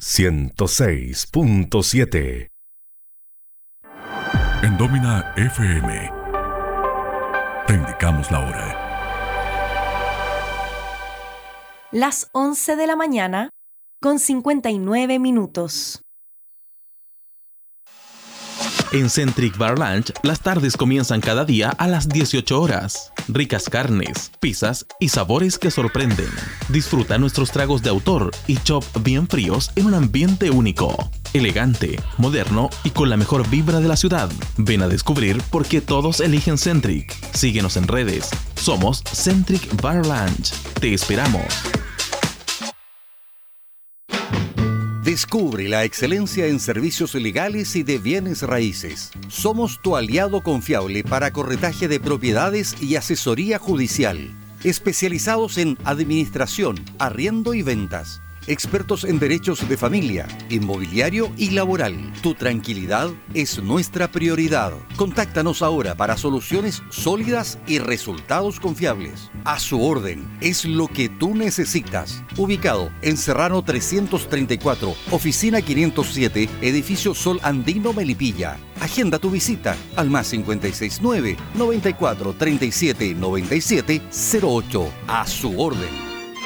106.7. En Domina FM te indicamos la hora. Las 11 de la mañana con 59 minutos. En Centric Bar Lunch, las tardes comienzan cada día a las 18 horas. Ricas carnes, pizzas y sabores que sorprenden. Disfruta nuestros tragos de autor y chop bien fríos en un ambiente único, elegante, moderno y con la mejor vibra de la ciudad. Ven a descubrir por qué todos eligen Centric. Síguenos en redes. Somos Centric Bar Lunch. Te esperamos. Descubre la excelencia en servicios legales y de bienes raíces. Somos tu aliado confiable para corretaje de propiedades y asesoría judicial. Especializados en administración, arriendo y ventas. Expertos en derechos de familia, inmobiliario y laboral. Tu tranquilidad es nuestra prioridad. Contáctanos ahora para soluciones sólidas y resultados confiables. A su orden, es lo que tú necesitas. Ubicado en Serrano 334, oficina 507, edificio Sol Andino, Melipilla. Agenda tu visita al +569 94 37 97 08. A su orden.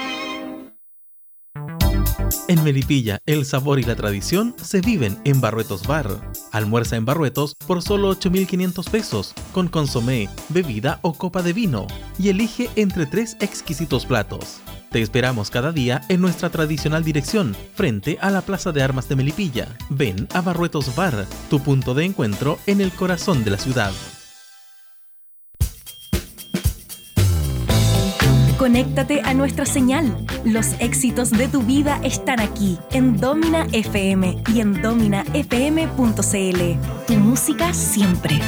En Melipilla, el sabor y la tradición se viven en Barruetos Bar. Almuerza en Barruetos por solo 8.500 pesos, con consomé, bebida o copa de vino, y elige entre 3 exquisitos platos. Te esperamos cada día en nuestra tradicional dirección, frente a la Plaza de Armas de Melipilla. Ven a Barruetos Bar, tu punto de encuentro en el corazón de la ciudad. Conéctate a nuestra señal. Los éxitos de tu vida están aquí, en Domina FM y en dominafm.cl. Tu música siempre.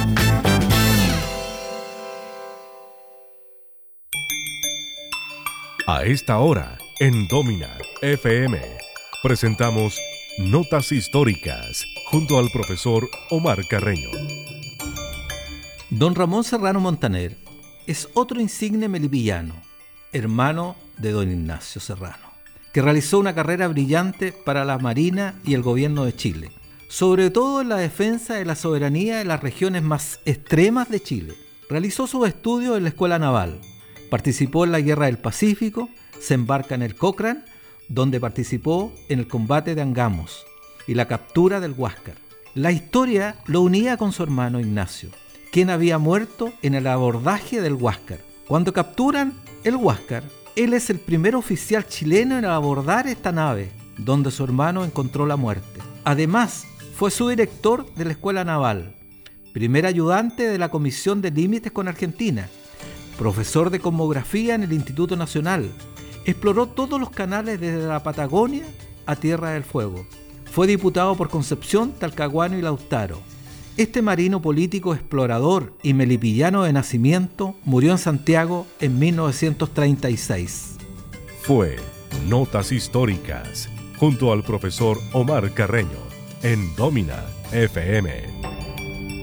A esta hora, en Domina FM, presentamos Notas Históricas junto al profesor Omar Carreño. Don Ramón Serrano Montaner es otro insigne melipillano, hermano de don Ignacio Serrano, que realizó una carrera brillante para la Marina y el gobierno de Chile, sobre todo en la defensa de la soberanía de las regiones más extremas de Chile. Realizó sus estudios en la Escuela Naval, participó en la Guerra del Pacífico, se embarca en el Cochrane, donde participó en el combate de Angamos y la captura del Huáscar. La historia lo unía con su hermano Ignacio, quien había muerto en el abordaje del Huáscar. Cuando capturan el Huáscar, él es el primer oficial chileno en abordar esta nave, donde su hermano encontró la muerte. Además, fue su director de la Escuela Naval, primer ayudante de la Comisión de Límites con Argentina, profesor de cosmografía en el Instituto Nacional. Exploró todos los canales desde la Patagonia a Tierra del Fuego. Fue diputado por Concepción, Talcahuano y Lautaro. Este marino político, explorador y melipillano de nacimiento murió en Santiago en 1936. Fue Notas Históricas junto al profesor Omar Carreño en Domina FM.